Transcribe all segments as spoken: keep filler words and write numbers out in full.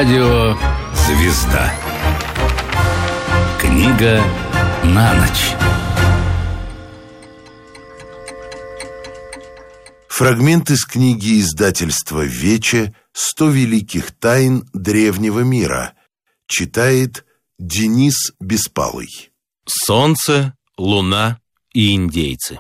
Радио «Звезда». Книга на ночь. Фрагмент из книги издательства «Вече. Сто великих тайн древнего мира». Читает Денис Беспалый. Солнце, луна и индейцы.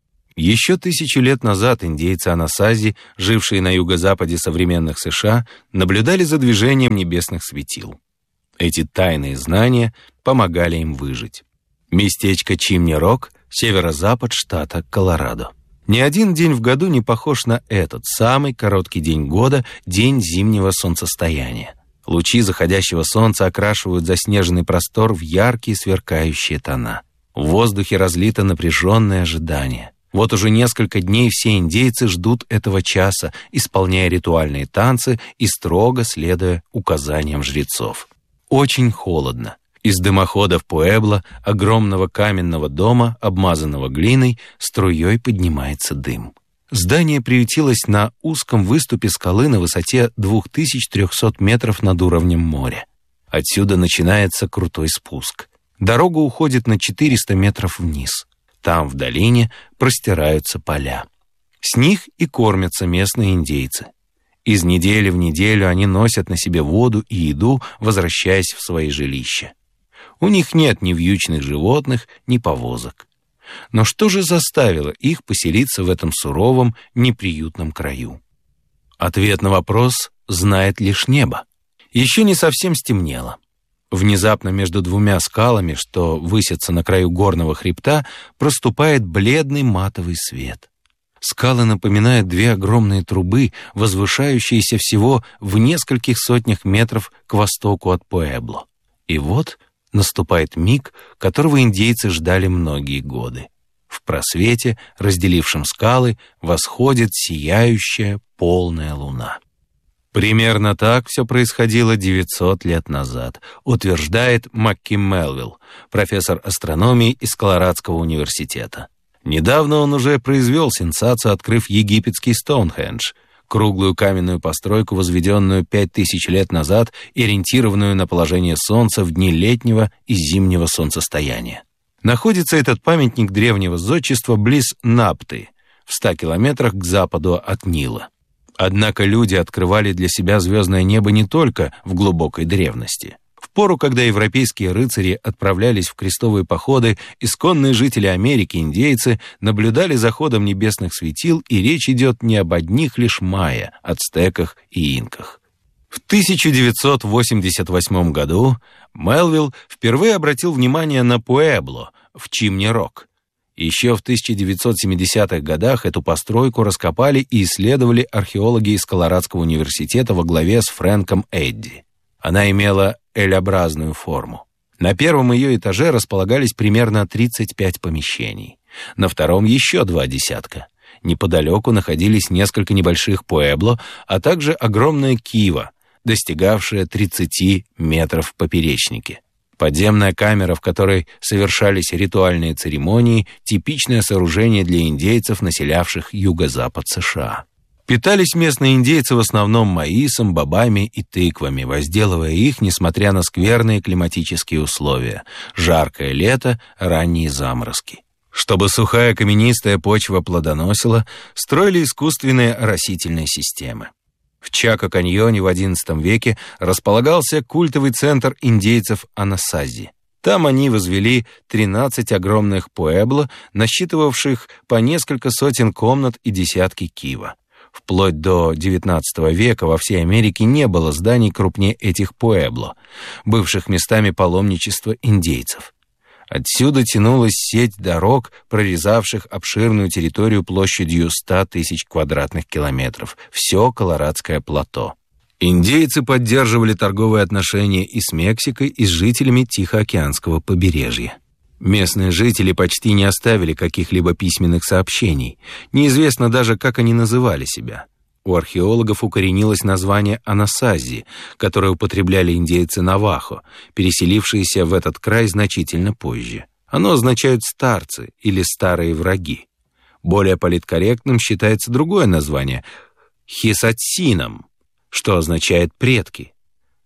Еще тысячу лет назад индейцы Анасази, жившие на юго-западе современных США, наблюдали за движением небесных светил. Эти тайные знания помогали им выжить. Местечко Чимни-Рок, северо-запад штата Колорадо. Ни один день в году не похож на этот самый короткий день года, день зимнего солнцестояния. Лучи заходящего солнца окрашивают заснеженный простор в яркие сверкающие тона. В воздухе разлито напряженное ожидание. Вот уже несколько дней все индейцы ждут этого часа, исполняя ритуальные танцы и строго следуя указаниям жрецов. Очень холодно. Из дымохода в Пуэбло, огромного каменного дома, обмазанного глиной, струей поднимается дым. Здание приютилось на узком выступе скалы на высоте две тысячи триста метров над уровнем моря. Отсюда начинается крутой спуск. Дорога уходит на четыреста метров вниз. Там, в долине, простираются поля. С них и кормятся местные индейцы. Из недели в неделю они носят на себе воду и еду, возвращаясь в свои жилища. У них нет ни вьючных животных, ни повозок. Но что же заставило их поселиться в этом суровом, неприютном краю? Ответ на вопрос знает лишь небо. Еще не совсем стемнело. Внезапно между двумя скалами, что высятся на краю горного хребта, проступает бледный матовый свет. Скалы напоминают две огромные трубы, возвышающиеся всего в нескольких сотнях метров к востоку от Пуэбло. И вот наступает миг, которого индейцы ждали многие годы. В просвете, разделившем скалы, восходит сияющая полная луна. Примерно так все происходило девятьсот лет назад, утверждает МакКим Мелвилл, профессор астрономии из Колорадского университета. Недавно он уже произвел сенсацию, открыв египетский Стоунхендж, круглую каменную постройку, возведенную пять тысяч лет назад и ориентированную на положение Солнца в дни летнего и зимнего солнцестояния. Находится этот памятник древнего зодчества близ Напты, в ста километрах к западу от Нила. Однако люди открывали для себя звездное небо не только в глубокой древности. В пору, когда европейские рыцари отправлялись в крестовые походы, исконные жители Америки, индейцы, наблюдали за ходом небесных светил, и речь идет не об одних лишь майя, ацтеках и инках. В тысяча девятьсот восемьдесят восьмом году Мелвилл впервые обратил внимание на Пуэбло в Чимни-Рок. Еще в тысяча девятьсот семидесятых годах эту постройку раскопали и исследовали археологи из Колорадского университета во главе с Фрэнком Эдди. Она имела L-образную форму. На первом ее этаже располагались примерно тридцать пять помещений. На втором еще два десятка. Неподалеку находились несколько небольших пуэбло, а также огромная кива, достигавшая тридцати метров в поперечнике. Подземная камера, в которой совершались ритуальные церемонии, типичное сооружение для индейцев, населявших юго-запад США. Питались местные индейцы в основном маисом, бобами и тыквами, возделывая их, несмотря на скверные климатические условия – жаркое лето, ранние заморозки. Чтобы сухая каменистая почва плодоносила, строили искусственные оросительные системы. В Чако-каньоне в одиннадцатом веке располагался культовый центр индейцев Анасази. Там они возвели тринадцать огромных пуэбло, насчитывавших по несколько сотен комнат и десятки кива. Вплоть до девятнадцатого века во всей Америке не было зданий крупнее этих пуэбло, бывших местами паломничества индейцев. Отсюда тянулась сеть дорог, прорезавших обширную территорию площадью ста тысяч квадратных километров, все Колорадское плато. Индейцы поддерживали торговые отношения и с Мексикой, и с жителями Тихоокеанского побережья. Местные жители почти не оставили каких-либо письменных сообщений. Неизвестно даже, как они называли себя. У археологов укоренилось название Анасази, которое употребляли индейцы Навахо, переселившиеся в этот край значительно позже. Оно означает «старцы» или «старые враги». Более политкорректным считается другое название – Хисатсином, что означает «предки».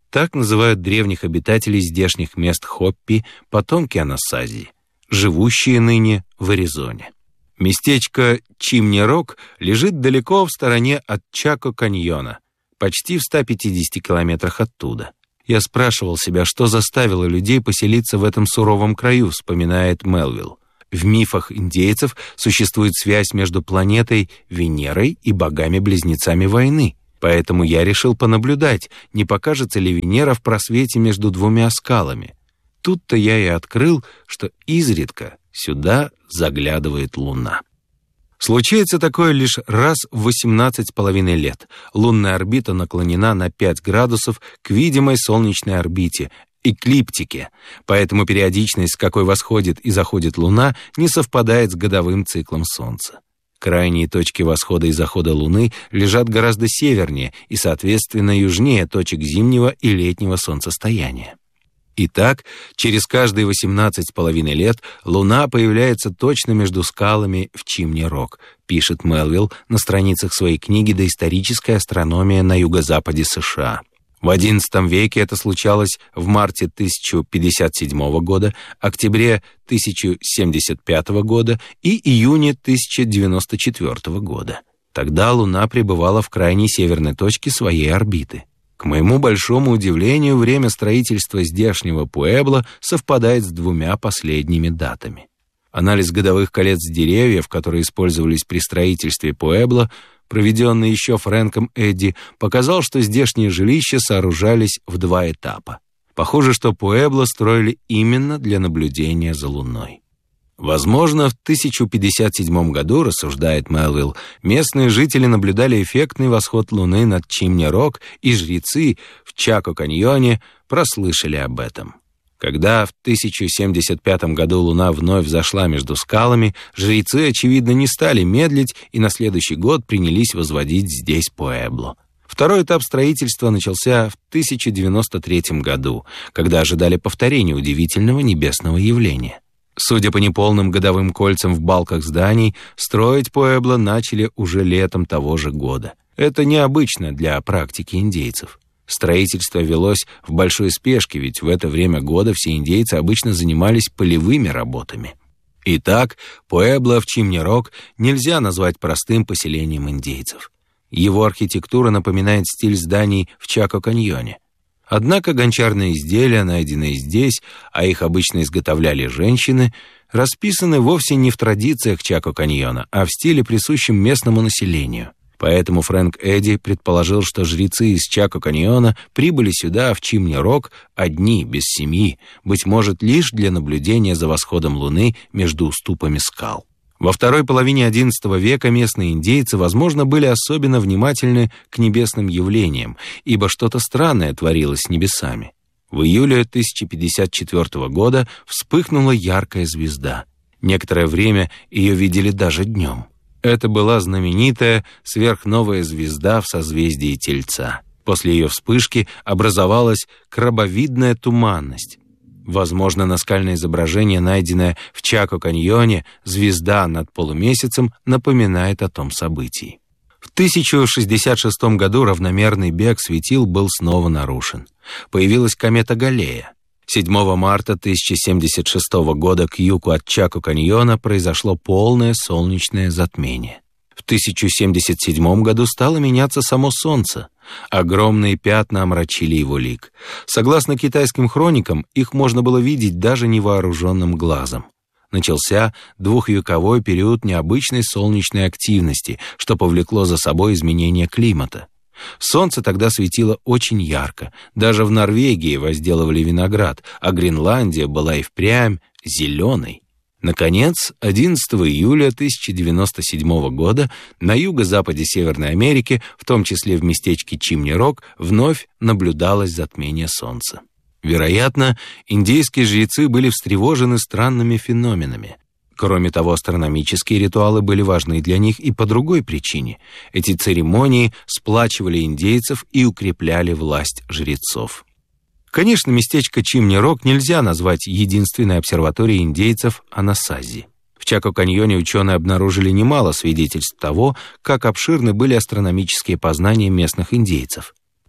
Так называют древних обитателей здешних мест Хоппи, потомки Анасазии, живущие ныне в Аризоне. Местечко Чимни-Рок лежит далеко в стороне от Чако-каньона, почти в ста пятидесяти километрах оттуда. Я спрашивал себя, что заставило людей поселиться в этом суровом краю, вспоминает Мелвилл. В мифах индейцев существует связь между планетой Венерой и богами-близнецами войны. Поэтому я решил понаблюдать, не покажется ли Венера в просвете между двумя скалами. Тут-то я и открыл, что изредка сюда заглядывает Луна. Случается такое лишь раз в восемнадцать с половиной лет. Лунная орбита наклонена на пять градусов к видимой солнечной орбите, эклиптике, поэтому периодичность, с какой восходит и заходит Луна, не совпадает с годовым циклом Солнца. Крайние точки восхода и захода Луны лежат гораздо севернее и, соответственно, южнее точек зимнего и летнего солнцестояния. Итак, через каждые восемнадцать с половиной лет Луна появляется точно между скалами в Чимни-Рок, пишет Мелвилл на страницах своей книги «Доисторическая астрономия на юго-западе США». В одиннадцатом веке это случалось в марте тысяча пятьдесят седьмого года, октябре тысяча семьдесят пятого года и июне тысяча девяносто четвёртого года. Тогда Луна пребывала в крайней северной точке своей орбиты. К моему большому удивлению, время строительства здешнего Пуэбло совпадает с двумя последними датами. Анализ годовых колец деревьев, которые использовались при строительстве Пуэбло, проведенный еще Фрэнком Эдди, показал, что здешние жилища сооружались в два этапа. Похоже, что Пуэбло строили именно для наблюдения за Луной. Возможно, в тысяча пятьдесят седьмом году, рассуждает Мелвилл, местные жители наблюдали эффектный восход Луны над Чимни-Рок, и жрецы в Чако-каньоне прослышали об этом. Когда в тысяча семьдесят пятом году Луна вновь взошла между скалами, жрецы, очевидно, не стали медлить и на следующий год принялись возводить здесь Пуэбло. Второй этап строительства начался в тысяча девяносто третьем году, когда ожидали повторения удивительного небесного явления. Судя по неполным годовым кольцам в балках зданий, строить Пуэбло начали уже летом того же года. Это необычно для практики индейцев. Строительство велось в большой спешке, ведь в это время года все индейцы обычно занимались полевыми работами. Итак, Пуэбло в Чимни-Рок нельзя назвать простым поселением индейцев. Его архитектура напоминает стиль зданий в Чако-каньоне. Однако гончарные изделия, найденные здесь, а их обычно изготовляли женщины, расписаны вовсе не в традициях Чако-каньона, а в стиле, присущем местному населению. Поэтому Фрэнк Эдди предположил, что жрецы из Чако-каньона прибыли сюда, в Чимни-Рок, одни, без семьи, быть может, лишь для наблюдения за восходом Луны между уступами скал. Во второй половине одиннадцатого века местные индейцы, возможно, были особенно внимательны к небесным явлениям, ибо что-то странное творилось с небесами. В июле тысяча пятьдесят четвёртого года вспыхнула яркая звезда. Некоторое время ее видели даже днем. Это была знаменитая сверхновая звезда в созвездии Тельца. После ее вспышки образовалась крабовидная туманность. Возможно, наскальное изображение, найденное в Чако-каньоне, звезда над полумесяцем, напоминает о том событии. В тысяча шестьдесят шестом году равномерный бег светил был снова нарушен. Появилась комета Галлея. седьмого марта тысяча семьдесят шестого года к югу от Чако-каньона произошло полное солнечное затмение. В тысяча семьдесят седьмом году стало меняться само Солнце. Огромные пятна омрачили его лик. Согласно китайским хроникам, их можно было видеть даже невооруженным глазом. Начался двухвековой период необычной солнечной активности, что повлекло за собой изменение климата. Солнце тогда светило очень ярко. Даже в Норвегии возделывали виноград, а Гренландия была и впрямь зеленой. Наконец, одиннадцатого июля тысяча девяносто седьмого года на юго-западе Северной Америки, в том числе в местечке Чимни-Рок, вновь наблюдалось затмение Солнца. Вероятно, индейские жрецы были встревожены странными феноменами. Кроме того, астрономические ритуалы были важны для них и по другой причине. Эти церемонии сплачивали индейцев и укрепляли власть жрецов. Конечно, местечко Чимни-Рок нельзя назвать единственной обсерваторией индейцев Анасази. В Чако-каньоне ученые обнаружили немало свидетельств того, как обширны были астрономические познания местных индейцев.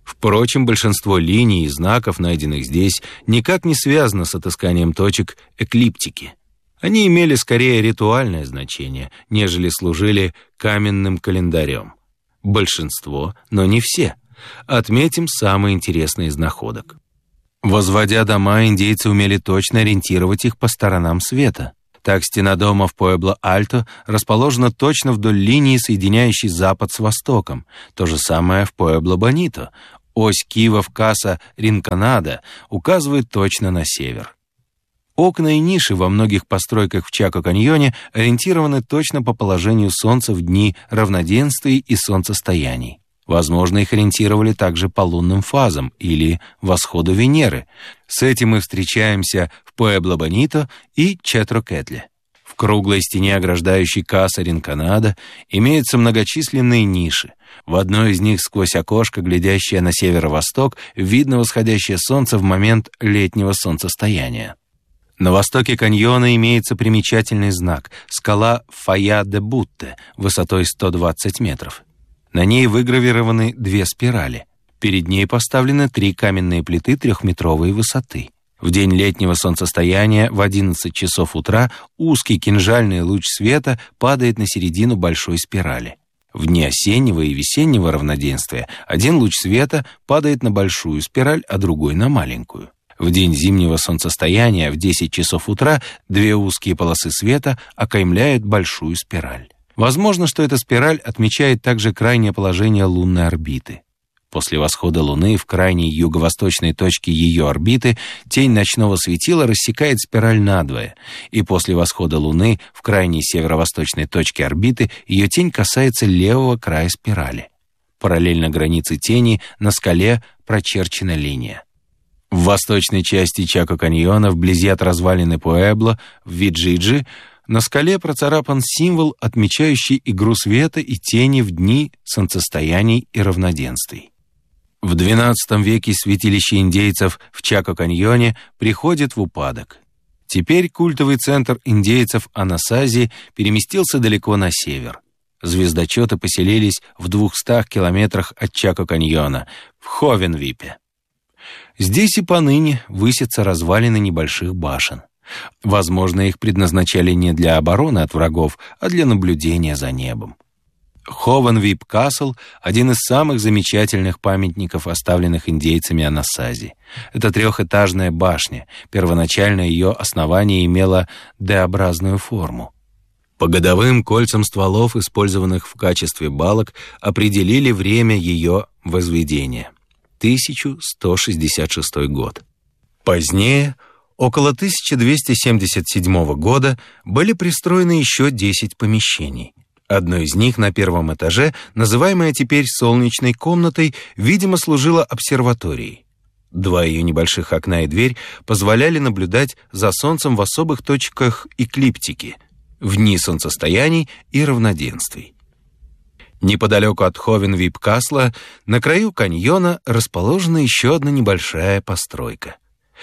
Впрочем, большинство линий и знаков, найденных здесь, никак не связано с отысканием точек эклиптики. Они имели скорее ритуальное значение, нежели служили каменным календарем. Большинство, но не все. Отметим самые интересные из находок. Возводя дома, индейцы умели точно ориентировать их по сторонам света. Так стена дома в Пуэбло-Альто расположена точно вдоль линии, соединяющей запад с востоком. То же самое в Пуэбло-Бонито. Ось кивов Каса-Ринконада указывает точно на север. Окна и ниши во многих постройках в Чако-каньоне ориентированы точно по положению солнца в дни равноденствий и солнцестояний. Возможно, их ориентировали также по лунным фазам или восходу Венеры. С этим мы встречаемся в Пуэбло-Бонито и Четро-Кетле. В круглой стене, ограждающей Каса-Ринконада, имеются многочисленные ниши. В одной из них, сквозь окошко, глядящее на северо-восток, видно восходящее солнце в момент летнего солнцестояния. На востоке каньона имеется примечательный знак — скала Фая-де-Бутте высотой сто двадцать метров. На ней выгравированы две спирали. Перед ней поставлены три каменные плиты трехметровой высоты. В день летнего солнцестояния в одиннадцать часов утра узкий кинжальный луч света падает на середину большой спирали. В дни осеннего и весеннего равноденствия один луч света падает на большую спираль, а другой на маленькую. В день зимнего солнцестояния в десять часов утра две узкие полосы света окаймляют большую спираль. Возможно, что эта спираль отмечает также крайнее положение лунной орбиты. После восхода Луны в крайней юго-восточной точке ее орбиты тень ночного светила рассекает спираль надвое, и после восхода Луны в крайней северо-восточной точке орбиты ее тень касается левого края спирали. Параллельно границе тени на скале прочерчена линия. В восточной части Чако-каньона, вблизи от развалины Пуэбло, в Виджиджи, на скале процарапан символ, отмечающий игру света и тени в дни солнцестояний и равноденствий. В двенадцатом веке святилище индейцев в Чако-каньоне приходит в упадок. Теперь культовый центр индейцев Анасази переместился далеко на север. Звездочеты поселились в двухстах километрах от Чако-каньона, в Ховенвипе. Здесь и поныне высятся развалины небольших башен. Возможно, их предназначали не для обороны от врагов, а для наблюдения за небом. Ховенвип Касл — один из самых замечательных памятников, оставленных индейцами Анасази. Это трехэтажная башня. Первоначально ее основание имело Д-образную форму. По годовым кольцам стволов, использованных в качестве балок, определили время ее возведения — тысяча сто шестьдесят шестой год. Позднее, около тысяча двести семьдесят седьмого года, были пристроены еще десять помещений. Одно из них на первом этаже, называемое теперь солнечной комнатой, видимо, служило обсерваторией. Два ее небольших окна и дверь позволяли наблюдать за солнцем в особых точках эклиптики, в дни солнцестояний и равноденствий. Неподалеку от Ховенвип-Касла, на краю каньона, расположена еще одна небольшая постройка.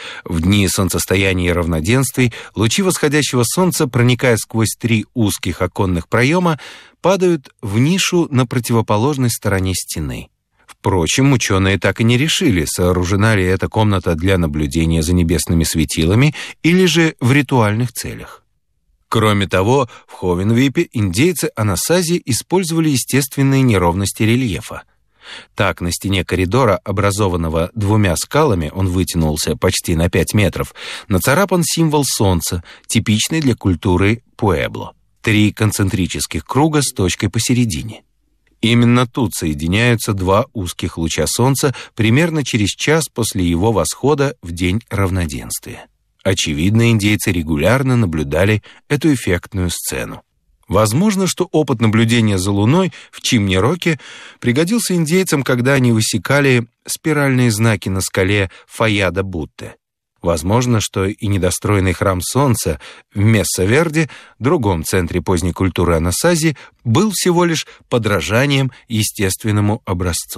В дни солнцестояния и равноденствий лучи восходящего солнца, проникая сквозь три узких оконных проема, падают в нишу на противоположной стороне стены. Впрочем, ученые так и не решили, сооружена ли эта комната для наблюдения за небесными светилами или же в ритуальных целях. Кроме того, в Ховенвипе индейцы Анасази использовали естественные неровности рельефа. Так, на стене коридора, образованного двумя скалами, он вытянулся почти на пять метров, нацарапан символ солнца, типичный для культуры Пуэбло. Три концентрических круга с точкой посередине. Именно тут соединяются два узких луча солнца примерно через час после его восхода в день равноденствия. Очевидно, индейцы регулярно наблюдали эту эффектную сцену. Возможно, что опыт наблюдения за Луной в Чимни-Роке пригодился индейцам, когда они высекали спиральные знаки на скале Фая-де-Бутте. Возможно, что и недостроенный храм Солнца в Месса-Верде, другом центре поздней культуры Анасази, был всего лишь подражанием естественному образцу.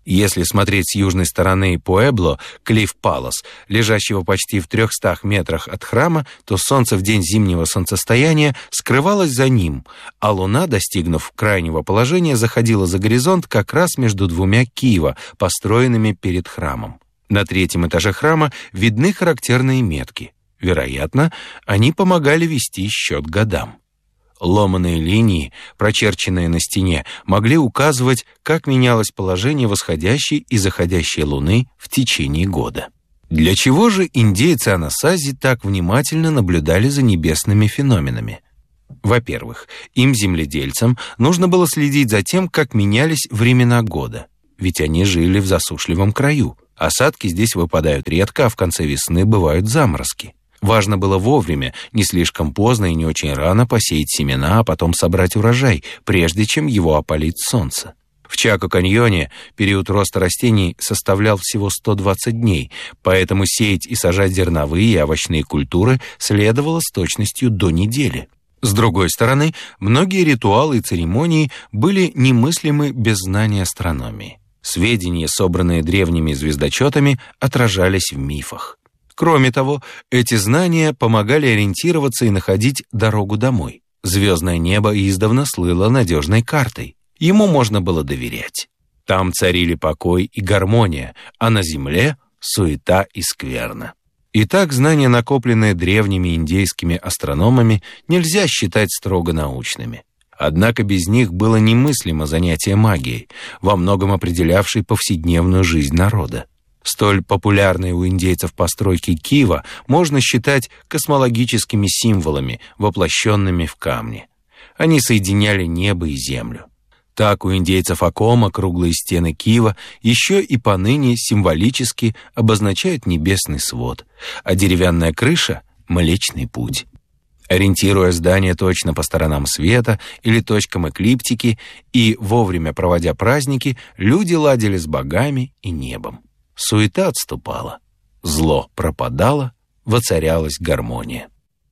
Если смотреть с южной стороны Пуэбло, Клифф Палас, лежащего почти в трехстах метрах от храма, то солнце в день зимнего солнцестояния скрывалось за ним, а луна, достигнув крайнего положения, заходила за горизонт как раз между двумя кива, построенными перед храмом. На третьем этаже храма видны характерные метки. Вероятно, они помогали вести счет годам. Ломаные линии, прочерченные на стене, могли указывать, как менялось положение восходящей и заходящей луны в течение года. Для чего же индейцы Анасази так внимательно наблюдали за небесными феноменами? Во-первых, им, земледельцам, нужно было следить за тем, как менялись времена года, ведь они жили в засушливом краю. Осадки здесь выпадают редко, а в конце весны бывают заморозки. Важно было вовремя, не слишком поздно и не очень рано посеять семена, а потом собрать урожай, прежде чем его опалит солнце. В Чако-каньоне период роста растений составлял всего сто двадцать дней, поэтому сеять и сажать зерновые и овощные культуры следовало с точностью до недели. С другой стороны, многие ритуалы и церемонии были немыслимы без знания астрономии. Сведения, собранные древними звездочетами, отражались в мифах. Кроме того, эти знания помогали ориентироваться и находить дорогу домой. Звездное небо издавна слыло надежной картой. Ему можно было доверять. Там царили покой и гармония, а на земле — суета и скверна. Итак, знания, накопленные древними индейскими астрономами, нельзя считать строго научными. Однако без них было немыслимо занятие магией, во многом определявшей повседневную жизнь народа. Столь популярные у индейцев постройки кива можно считать космологическими символами, воплощенными в камне. Они соединяли небо и землю. Так у индейцев Акома круглые стены кива еще и поныне символически обозначают небесный свод, а деревянная крыша — Млечный Путь. Ориентируя здание точно по сторонам света или точкам эклиптики и вовремя проводя праздники, люди ладили с богами и небом. Суета отступала, зло пропадало, воцарялась гармония.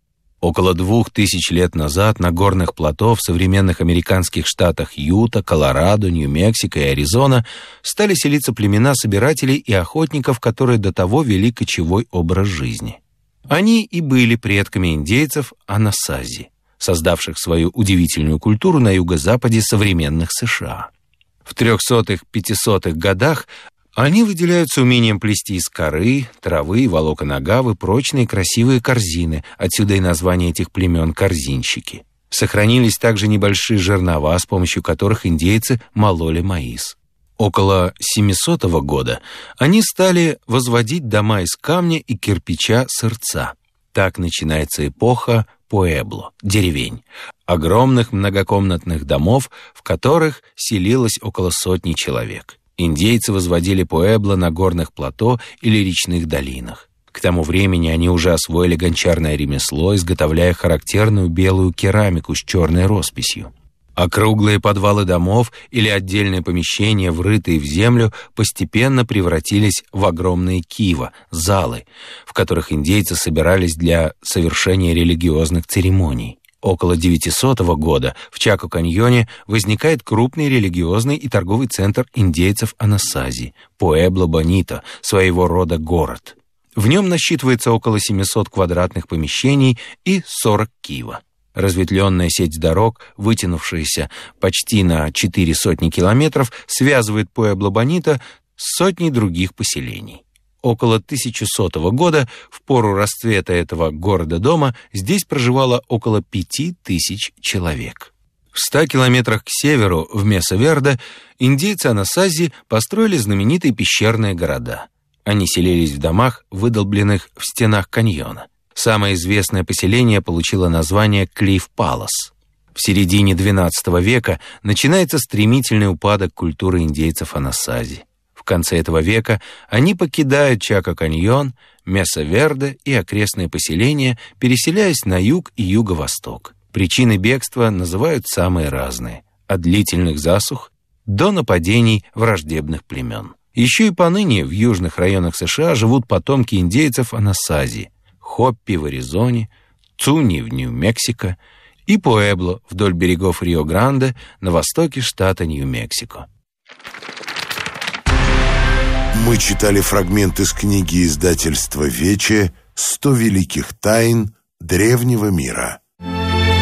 Около двух тысяч лет назад на горных плато в современных американских штатах Юта, Колорадо, Нью-Мексико и Аризона стали селиться племена собирателей и охотников, которые до того вели кочевой образ жизни. Они и были предками индейцев Анасази, создавших свою удивительную культуру на юго-западе современных США. В трехсотых-пятисотых годах они выделяются умением плести из коры, травы и волокон агавы прочные красивые корзины, отсюда и название этих племен корзинщики. Сохранились также небольшие жернова, с помощью которых индейцы мололи маис. Около семисотого года они стали возводить дома из камня и кирпича сырца. Так начинается эпоха Пуэбло, деревень, огромных многокомнатных домов, в которых селилось около сотни человек. Индейцы возводили пуэбло на горных плато или речных долинах. К тому времени они уже освоили гончарное ремесло, изготовляя характерную белую керамику с черной росписью. Округлые подвалы домов или отдельные помещения, врытые в землю, постепенно превратились в огромные кива, залы, в которых индейцы собирались для совершения религиозных церемоний. Около девятисотого года в Чако-каньоне возникает крупный религиозный и торговый центр индейцев Анасази – Пуэбло-Бонито, своего рода город. В нем насчитывается около семисот квадратных помещений и сорок кива. Разветвленная сеть дорог, вытянувшаяся почти на четыре сотни километров, связывает Пуэбло-Бонито с сотней других поселений. Около тысяча сотого года, в пору расцвета этого города-дома, здесь проживало около пяти тысяч человек. В ста километрах к северу, в Месо-Верде, индейцы Анасази построили знаменитые пещерные города. Они селились в домах, выдолбленных в стенах каньона. Самое известное поселение получило название Клифф Палас. В середине двенадцатого века начинается стремительный упадок культуры индейцев Анасази. В конце этого века они покидают Чако-каньон, Месо-Верде и окрестные поселения, переселяясь на юг и юго-восток. Причины бегства называют самые разные, от длительных засух до нападений враждебных племен. Еще и поныне в южных районах США живут потомки индейцев Анасази, Хоппи в Аризоне, Цуни в Нью-Мексико и Пуэбло вдоль берегов Рио-Гранде на востоке штата Нью-Мексико. Мы читали фрагмент из книги издательства «Вече» «Сто великих тайн древнего мира».